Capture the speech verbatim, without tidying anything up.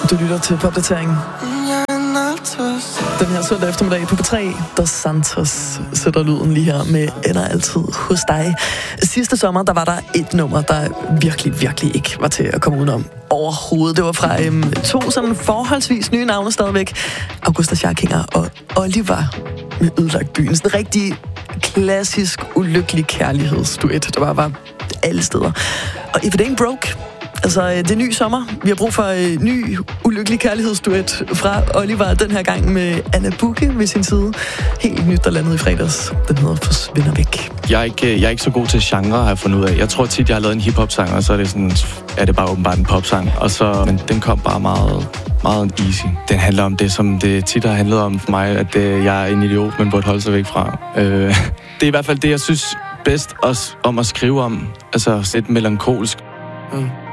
Du lytter til Popdatering. Den her søndag eftermiddag på P tre, Dos Santos sætter lyden lige her med Ender altid hos dig. Sidste sommer, der var der et nummer, der virkelig, virkelig ikke var til at komme udenom overhovedet. Det var fra øhm, to sådan forholdsvis nye navne stadigvæk. Augusta Scharkinger og Oliver med Ødelagt byen. Sådan en rigtig klassisk, ulykkelig kærlighedsduet, der bare var alle steder. Og If It Ain't Broke, altså, det er ny sommer. Vi har brug for en ny, ulykkelig kærlighedsduet fra Oliver, den her gang med Anna Bukke ved sin side. Helt nyt, der landede i fredags. Den hedder Forsvinder væk. Jeg er ikke, jeg er ikke så god til genre, har jeg fundet ud af. Jeg tror tit, jeg har lavet en hiphop-sang, og så er det, sådan, er det bare åbenbart en popsang. Og så, men den kom bare meget, meget easy. Den handler om det, som det tit har handlet om for mig, at det, jeg er en idiot, men burde holde sig væk fra. Øh, det er i hvert fald det, jeg synes bedst også om at skrive om. Altså lidt melankolsk. Mm.